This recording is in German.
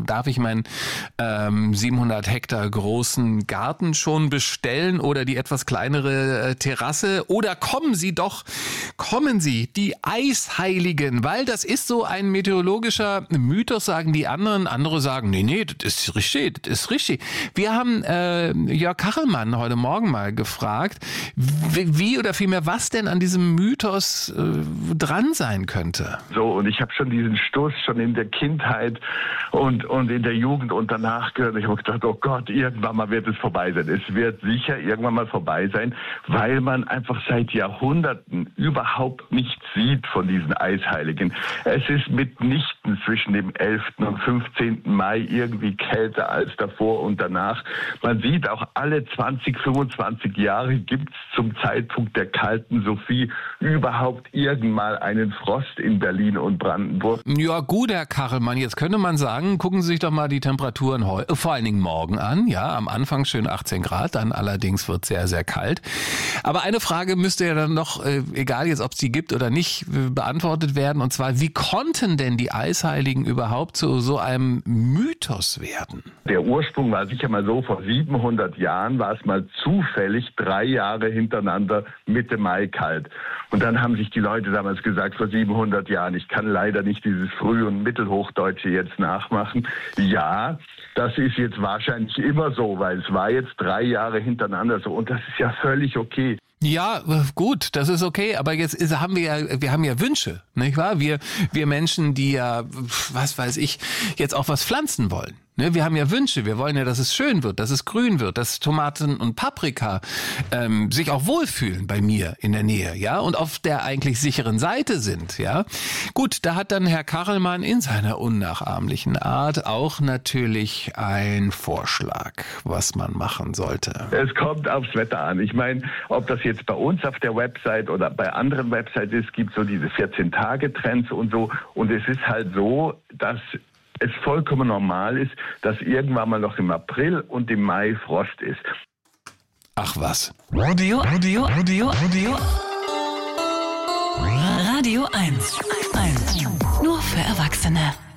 darf ich meinen 700 Hektar großen Garten schon bestellen oder die etwas kleinere Terrasse? Oder kommen Sie, die Eisheiligen, weil das ist so ein meteorologischer Mythos, sagen die anderen. Andere sagen, nee, das ist richtig. Wir haben Jörg Kachelmann heute Morgen mal gefragt, wie oder vielmehr was denn an diesem Mythos dran sein könnte. So, und ich habe schon diesen Stoß schon in der Kindheit und in der Jugend und danach gehört. Ich habe gedacht, oh Gott, irgendwann mal wird es vorbei sein. Es wird sicher irgendwann mal vorbei sein, weil man einfach seit Jahrhunderten überhaupt nichts sieht von diesen Eisheiligen. Es ist mitnichten zwischen dem 11. und 15. Mai irgendwie kälter als davor und danach. Man sieht auch alle 20, 25 Jahre gibt es zum Zeitpunkt der kalten Sophie überhaupt irgendwann einen Frost in Berlin und Brandenburg. Ja gut, Herr Kachelmann, jetzt könnte man sagen, gucken Sie sich doch mal die Temperaturen vor allen Dingen morgen an. Ja, am Anfang schön 18 Grad, dann allerdings wird es sehr, sehr kalt. Aber eine Frage müsste ja dann noch, egal jetzt ob es die gibt oder nicht, beantwortet werden. Und zwar, wie konnten denn die Eisheiligen überhaupt zu so einem Mythos werden? Der Ursprung war sicher mal so, vor 700 Jahren war es mal zufällig 3 Jahre hintereinander Mitte Mai kalt. Und dann haben sich die Leute damals gesagt, vor 700 Jahren, ich kann leider nicht dieses Früh- und Mittelhochdeutsche jetzt nachmachen. Ja, das ist jetzt wahrscheinlich immer so, weil es war jetzt 3 Jahre hintereinander so. Und das ist ja völlig okay. Ja, gut, das ist okay, aber jetzt haben wir haben ja Wünsche, nicht wahr? Wir Menschen, die ja, was weiß ich, jetzt auch was pflanzen wollen. Ne, wir haben ja Wünsche, wir wollen ja, dass es schön wird, dass es grün wird, dass Tomaten und Paprika sich auch wohlfühlen bei mir in der Nähe, ja, und auf der eigentlich sicheren Seite sind, ja. Gut, da hat dann Herr Kachelmann in seiner unnachahmlichen Art auch natürlich einen Vorschlag, was man machen sollte. Es kommt aufs Wetter an. Ich meine, ob das jetzt bei uns auf der Website oder bei anderen Websites ist, gibt so diese 14-Tage-Trends und so. Und es ist halt so, dass es vollkommen normal ist, dass irgendwann mal noch im April und im Mai Frost ist. Ach was. Radio 1. Nur für Erwachsene.